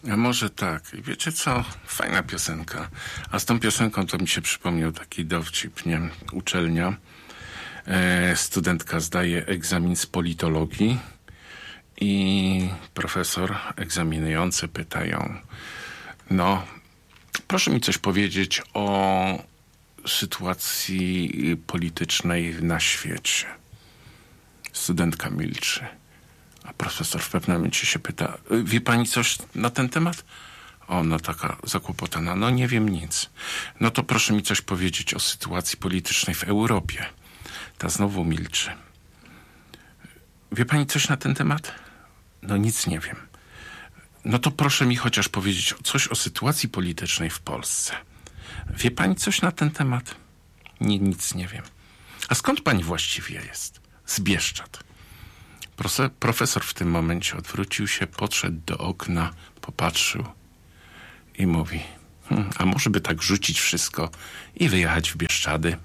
A może tak. Wiecie co? Fajna piosenka. A z tą piosenką to mi się przypomniał taki dowcip, nie? Uczelnia. Studentka zdaje egzamin z politologii i profesor egzaminujący pytają: no, proszę mi coś powiedzieć o sytuacji politycznej na świecie. Studentka milczy. A profesor w pewnym momencie się pyta: wie pani coś na ten temat? Ona taka zakłopotana: no nie wiem nic. No to proszę mi coś powiedzieć o sytuacji politycznej w Europie. Ta znowu milczy. Wie pani coś na ten temat? No nic nie wiem. No to proszę mi chociaż powiedzieć coś o sytuacji politycznej w Polsce. Wie pani coś na ten temat? Nie, nic nie wiem. A skąd pani właściwie jest? Z Bieszczad. Profesor w tym momencie odwrócił się, podszedł do okna, popatrzył i mówi: a może by tak rzucić wszystko i wyjechać w Bieszczady?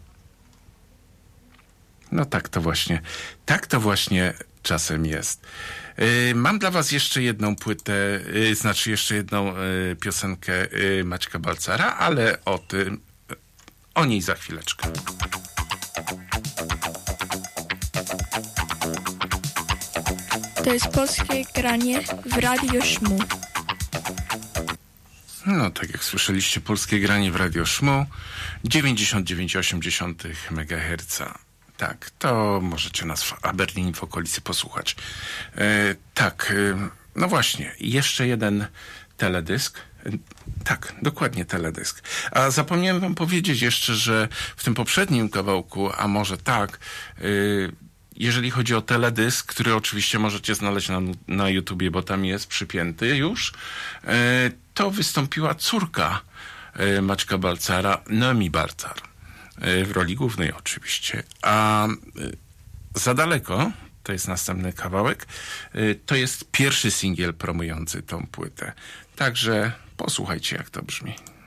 No tak to właśnie czasem jest. Mam dla was jeszcze jedną płytę, jeszcze jedną piosenkę Maćka Balcara, ale o niej za chwileczkę. To jest polskie granie w Radio Szmu. No, tak jak słyszeliście, polskie granie w Radio Szmu, 99,8 MHz. Tak, to możecie nas w Aberdeen w okolicy posłuchać. No właśnie, jeszcze jeden teledysk. Tak, dokładnie teledysk. A zapomniałem wam powiedzieć jeszcze, że w tym poprzednim kawałku, a może tak, jeżeli chodzi o teledysk, który oczywiście możecie znaleźć na YouTubie, bo tam jest przypięty już, to wystąpiła córka Maćka Balcara, Noemi Balcar. W roli głównej oczywiście. A Za daleko, to jest następny kawałek, to jest pierwszy singiel promujący tą płytę. Także posłuchajcie, jak to brzmi.